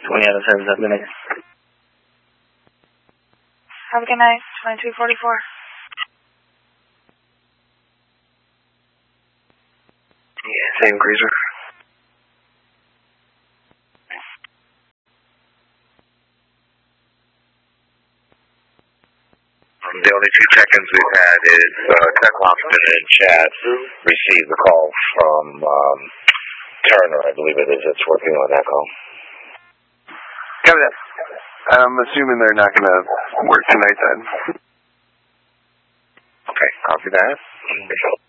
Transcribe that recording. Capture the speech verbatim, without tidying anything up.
twenty out of service. Have a good night. Have a good night. twenty-two forty-four. Yeah, same cruiser. The only two check-ins we've had is uh, Ted Hoffman and Chad received the call from um, Turner, I believe it is, that's working on that call. Copy that. I'm assuming they're not going to work tonight then. Okay, copy that.